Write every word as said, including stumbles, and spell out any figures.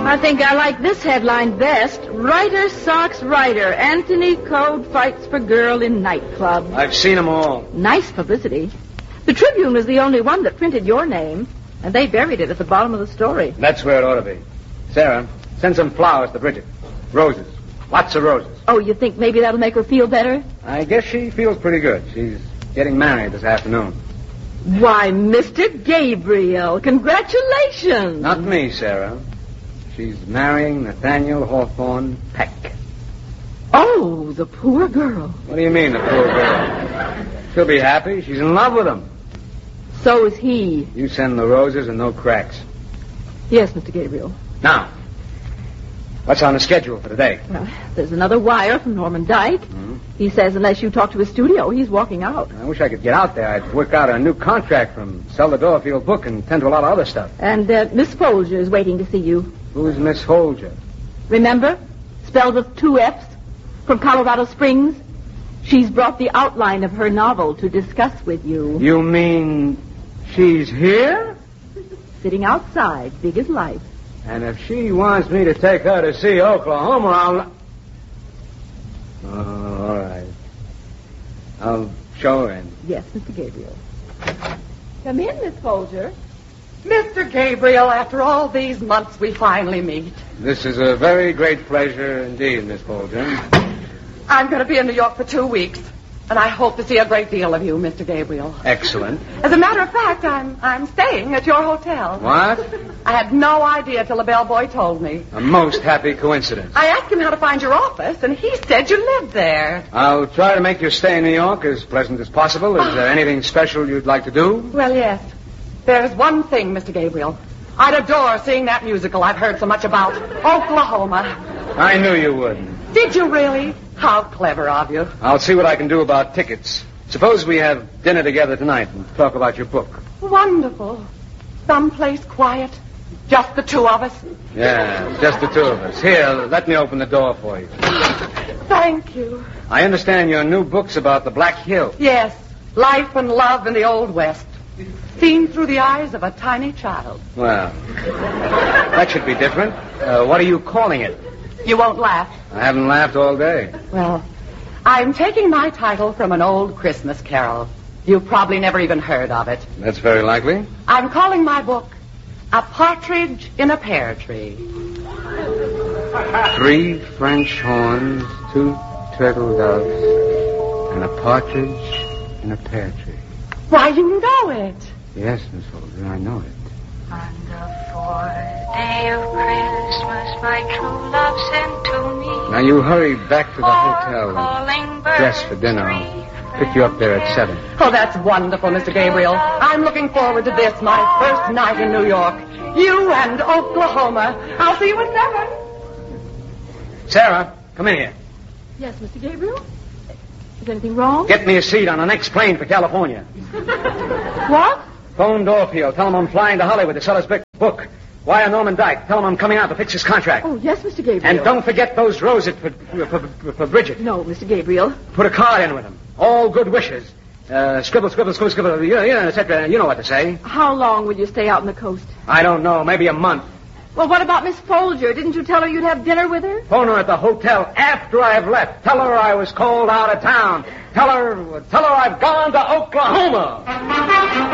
I think I like this headline best. Writer socks writer. Anthony Code fights for girl in nightclub. I've seen them all. Nice publicity. The Tribune was the only one that printed your name, and they buried it at the bottom of the story. That's where it ought to be. Sarah, send some flowers to Bridget. Roses. Lots of roses. Oh, you think maybe that'll make her feel better? I guess she feels pretty good. She's getting married this afternoon. Why, Mister Gabriel, congratulations. Not me, Sarah. She's marrying Nathaniel Hawthorne Peck. Oh, the poor girl. What do you mean, the poor girl? She'll be happy. She's in love with him. So is he. You send the roses and no cracks. Yes, Mister Gabriel. Now, what's on the schedule for today? Well, there's another wire from Norman Dyke. Mm-hmm. He says unless you talk to his studio, he's walking out. I wish I could get out there. I'd work out a new contract from sell the Dorfield book and tend to a lot of other stuff. And uh, Miss Folger is waiting to see you. Who's Miss Folger? Remember? Spelled with two F's. From Colorado Springs. She's brought the outline of her novel to discuss with you. You mean she's here? Sitting outside, big as life. And if she wants me to take her to see Oklahoma, I'll... Oh, all right. I'll show her in. Yes, Mister Gabriel. Come in, Miss Folger. Mister Gabriel, after all these months, we finally meet. This is a very great pleasure indeed, Miss Folger. I'm going to be in New York for two weeks, and I hope to see a great deal of you, Mister Gabriel. Excellent. As a matter of fact, I'm I'm staying at your hotel. What? I had no idea till the bellboy told me. A most happy coincidence. I asked him how to find your office, and he said you lived there. I'll try to make your stay in New York as pleasant as possible. Is there anything special you'd like to do? Well, yes. There's one thing, Mister Gabriel. I'd adore seeing that musical I've heard so much about, Oklahoma. I knew you would. Did you really? How clever of you. I'll see what I can do about tickets. Suppose we have dinner together tonight and talk about your book. Wonderful. Someplace quiet. Just the two of us. Yeah, just the two of us. Here, let me open the door for you. Thank you. I understand your new book's about the Black Hill. Yes. Life and love in the Old West. Seen through the eyes of a tiny child. Well, that should be different. Uh, what are you calling it? You won't laugh. I haven't laughed all day. Well, I'm taking my title from an old Christmas carol. You've probably never even heard of it. That's very likely. I'm calling my book A Partridge in a Pear Tree. Three French horns, two turtle doves, and a partridge in a pear tree. Why, you know it. Yes, Miss Folger, I know it. On the fourth day of Christmas, my true love sent to me. Now you hurry back to the hotel and dress for dinner. I'll pick you up there at seven. Oh, that's wonderful, Mister Gabriel. I'm looking forward to this, my first night in New York. You and Oklahoma. I'll see you at seven. Sarah, come in here. Yes, Mister Gabriel? Is anything wrong? Get me a seat on the next plane for California. What? Phone Dorfield. Tell him I'm flying to Hollywood to sell his big book. Wire Norman Dyke. Tell him I'm coming out to fix his contract. Oh, yes, Mister Gabriel. And don't forget those roses for, for, for, for Bridget. No, Mister Gabriel. Put a card in with them. All good wishes. Uh, scribble, scribble, scribble, scribble, you know, you know, et cetera. You know what to say. How long will you stay out on the coast? I don't know. Maybe a month. Well, what about Miss Folger? Didn't you tell her you'd have dinner with her? Phone her at the hotel after I've left. Tell her I was called out of town. Tell her, tell her I've gone to Oklahoma.